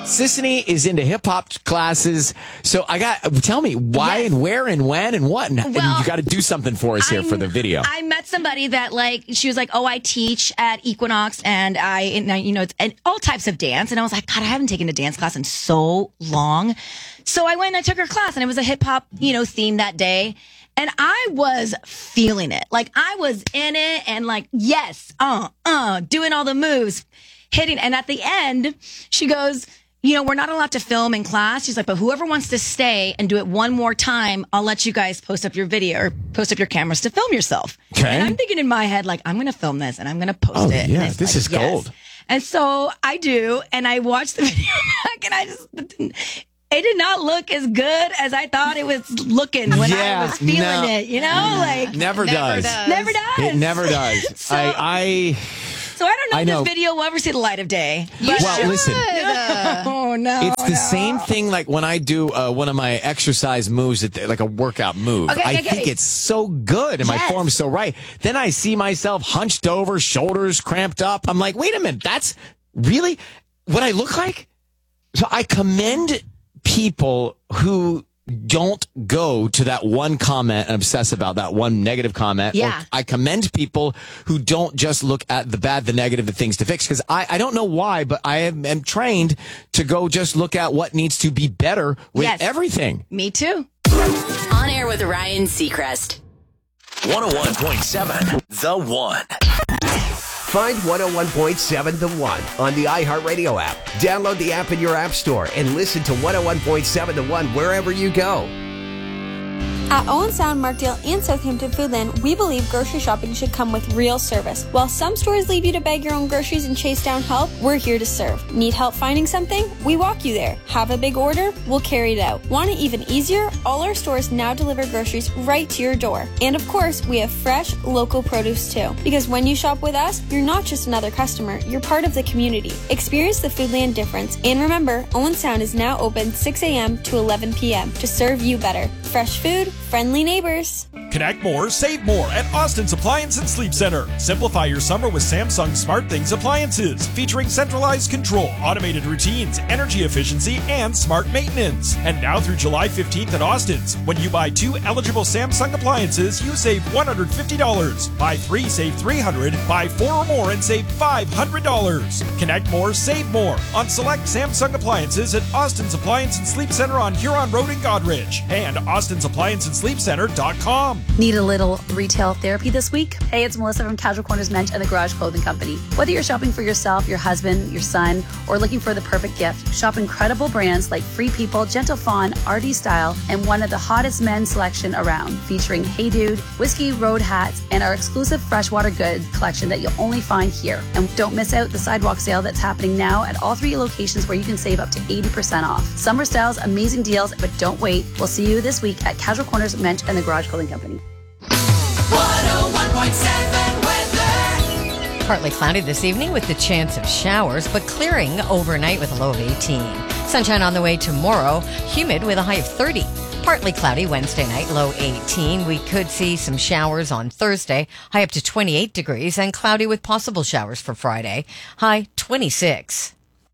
Sisanie is into hip hop classes. So tell me why and where and when and what. And you got to do something for us here for the video. I met somebody that she was like, I teach at Equinox and it's all types of dance. And I was like, God, I haven't taken a dance class in so long. So I went and I took her class and it was a hip hop, theme that day. And I was feeling it. Like I was in it and yes, doing all the moves, hitting. And at the end, she goes, we're not allowed to film in class. She's like, but whoever wants to stay and do it one more time, I'll let you guys post up your video or post up your cameras to film yourself. Okay. And I'm thinking in my head, I'm going to film this and I'm going to post it. Yeah, this is gold. And so I do. And I watched the video back and it did not look as good as I thought it was looking when I was feeling it, Never does. Never does. It never does. So I don't know if this video will ever see the light of day. Listen. Oh, no. It's the same thing like when I do one of my exercise moves, like a workout move. I think it's so good and my form's so right. Then I see myself hunched over, shoulders cramped up. I'm like, wait a minute, that's really what I look like? So I commend people who don't go to that one comment and obsess about that one negative comment. Yeah. Or I commend people who don't just look at the bad, the negative, the things to fix. Because I don't know why, but I am trained to go just look at what needs to be better with everything. Me too. On air with Ryan Seacrest. 101.7 The One. Find 101.7 The One on the iHeartRadio app. Download the app in your app store and listen to 101.7 The One wherever you go. At Owen Sound, Markdale, and Southampton Foodland, we believe grocery shopping should come with real service. While some stores leave you to bag your own groceries and chase down help, we're here to serve. Need help finding something? We walk you there. Have a big order? We'll carry it out. Want it even easier? All our stores now deliver groceries right to your door. And of course, we have fresh, local produce too. Because when you shop with us, you're not just another customer, you're part of the community. Experience the Foodland difference. And remember, Owen Sound is now open 6 a.m. to 11 p.m. to serve you better. Fresh food, friendly neighbors. Connect more, save more at Austin's Appliance and Sleep Center. Simplify your summer with Samsung SmartThings appliances, featuring centralized control, automated routines, energy efficiency, and smart maintenance. And now through July 15th at Austin's, when you buy 2 eligible Samsung appliances, you save $150. Buy 3, save $300. Buy 4 or more and save $500. Connect more, save more on select Samsung appliances at Austin's Appliance and Sleep Center on Huron Road in Godrich and AustinsApplianceAndSleepCenter.com. Need a little retail therapy this week? Hey, it's Melissa from Casual Corners Men's and the Garage Clothing Company. Whether you're shopping for yourself, your husband, your son, or looking for the perfect gift, shop incredible brands like Free People, Gentle Fawn, RD Style, and one of the hottest men's selection around, featuring Hey Dude, Whiskey Road hats, and our exclusive freshwater goods collection that you'll only find here. And don't miss out the sidewalk sale that's happening now at all 3 locations where you can save up to 80% off. Summer styles, amazing deals, but don't wait. We'll see you this week at Casual Corners Men's and the Garage Clothing Company. 101.7 weather. Partly cloudy this evening with the chance of showers, but clearing overnight with a low of 18. Sunshine on the way tomorrow, humid with a high of 30. Partly cloudy Wednesday night, low 18. We could see some showers on Thursday, high up to 28 degrees, and cloudy with possible showers for Friday, high 26.